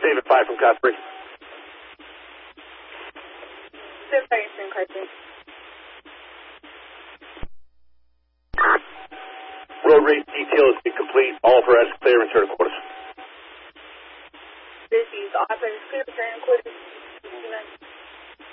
David 5 from Cosbury. David 5 from Cosbury. Road race detail is complete. All for us clear and turn quarters. This is office clear, turn quarters.